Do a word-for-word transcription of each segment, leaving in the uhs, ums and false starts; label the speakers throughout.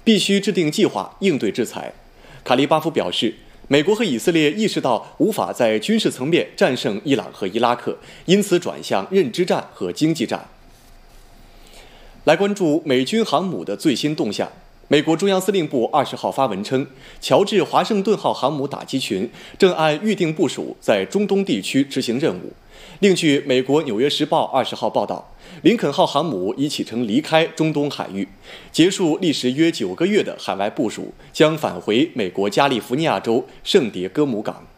Speaker 1: 必须制定计划应对制裁。卡利巴夫表示，美国和以色列意识到无法在军事层面战胜伊朗和伊拉克，因此转向认知战和经济战。来关注美军航母的最新动向。美国中央司令部二十号发文称，乔治华盛顿号航母打击群正按预定部署在中东地区执行任务。另据美国《纽约时报》二十号报道，林肯号航母已启程离开中东海域，结束历时约九个月的海外部署，将返回美国加利福尼亚州圣迭戈姆港。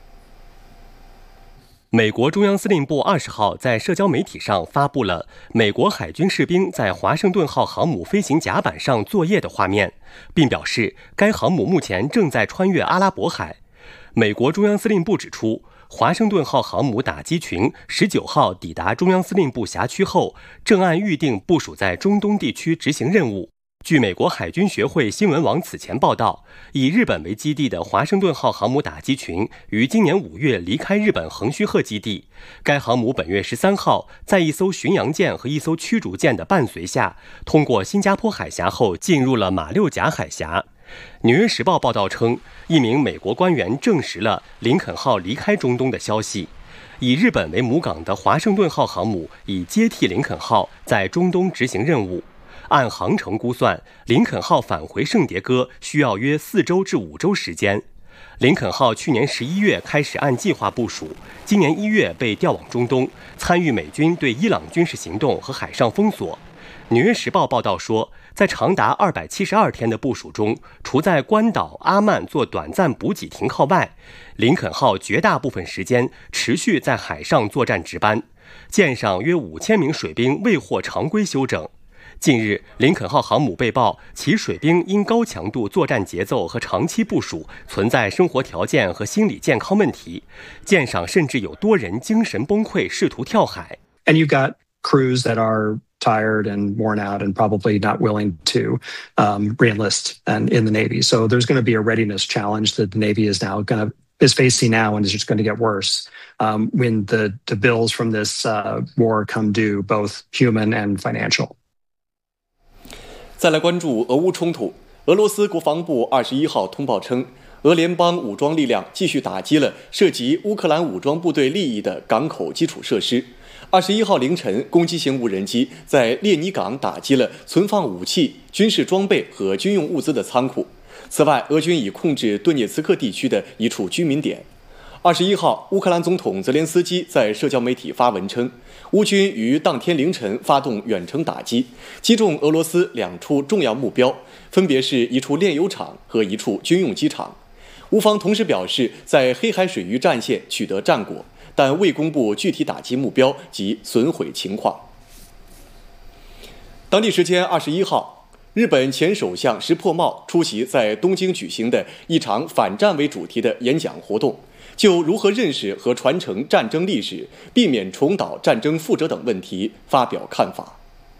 Speaker 2: 美国中央司令部二十号在社交媒体上发布了美国海军士兵在华盛顿号航母飞行甲板上作业的画面，并表示该航母目前正在穿越阿拉伯海。美国中央司令部指出，华盛顿号航母打击群十九号抵达中央司令部辖区后，正按预定部署在中东地区执行任务。据美国海军学会新闻网此前报道，以日本为基地的华盛顿号航母打击群于今年五月离开日本横须贺基地。该航母本月十三号在一艘巡洋舰和一艘驱逐舰的伴随下，通过新加坡海峡后进入了马六甲海峡。纽约时报报道称，一名美国官员证实了林肯号离开中东的消息。以日本为母港的华盛顿号航母已接替林肯号在中东执行任务。按航程估算，林肯号返回圣迭戈需要约四周至五周时间。林肯号去年十一月开始按计划部署，今年一月被调往中东，参与美军对伊朗军事行动和海上封锁。纽约时报报道说，在长达二百七十二天的部署中，除在关岛、阿曼做短暂补给停靠外，林肯号绝大部分时间持续在海上作战值班，舰上约五千名水兵未获常规休整。近日，林肯号航母被曝其水兵因高强度作战节奏和长期部署存在生活条件和心理健康问题，舰上甚至有多人精神崩溃，试图跳海。
Speaker 3: And you've got crews that are tired and worn out and probably not willing to um, re-enlist and in the Navy. So there's going to be a readiness challenge that the Navy is now going to is facing now and is just going to get worse um, when the, the bills from this uh, war come due, both human and financial.
Speaker 1: 再来关注俄乌冲突。俄罗斯国防部二十一号通报称，俄联邦武装力量继续打击了涉及乌克兰武装部队利益的港口基础设施。二十一号凌晨，攻击型无人机在列尼港打击了存放武器、军事装备和军用物资的仓库。此外，俄军已控制顿涅茨克地区的一处居民点。二十一号，乌克兰总统泽连斯基在社交媒体发文称，乌军于当天凌晨发动远程打击，击中俄罗斯两处重要目标，分别是一处炼油厂和一处军用机场。乌方同时表示，在黑海水域战线取得战果，但未公布具体打击目标及损毁情况。当地时间二十一号，日本前首相石破茂出席在东京举行的一场反战为主题的演讲活动，就如何认识和传承战争历史、避免重蹈战争覆辙等问题发表看法。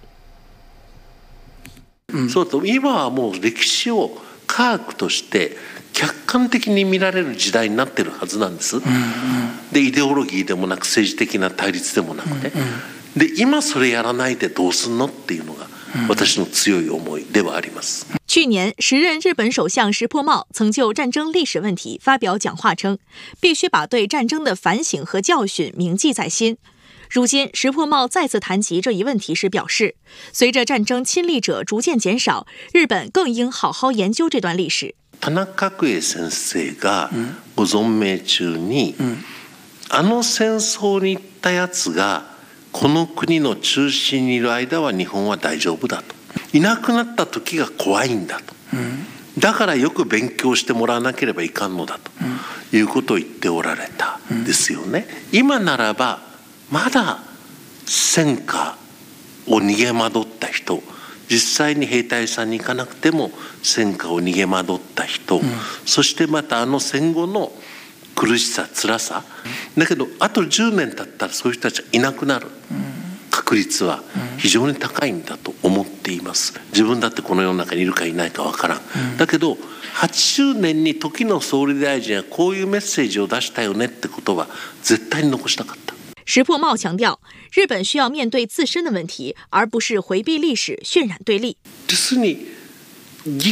Speaker 4: そうと今はもう歴史を科学として客観的に見られる時代になってるはずなんです。でイデオロギーでもなく政治的な対立でもなくね。で今それやらないでどうすんのっていうのが私の強い思いではあります。
Speaker 5: 去年，时任日本首相石破茂曾就战争历史问题发表讲话称，必须把对战争的反省和教训铭记在心。如今，石破茂再次谈及这一问题时表示，随着战争亲历者逐渐减少，日本更应好好研究这段历史。
Speaker 4: 田中角栄先生がご存命中に、あの戦争に行ったやつがこの国の中心にいる間は日本は大丈夫だと。いなくなった時が怖いんだと、うん、だからよく勉強してもらわなければいかんのだと、うん、いうことを言っておられたんですよね、うん、今ならばまだ戦火を逃げ惑った人、実際に兵隊さんに行かなくても戦火を逃げ惑った人、うん、そしてまたあの戦後の苦しさ辛さ、うん、だけどあとじゅうねん経ったらそういう人たちはいなくなる、うん確率は非常に高いんだと思っています。自分だってこの世の中にいるかいないかわからん、うん、だけどはちじゅうねんに時の総理大臣はこういうメッセージを出したよねってことは絶対に残したかった。
Speaker 5: 石破茂强调，日本需要面对自身的问题，而不是回避历史、渲染对立。
Speaker 4: 実に議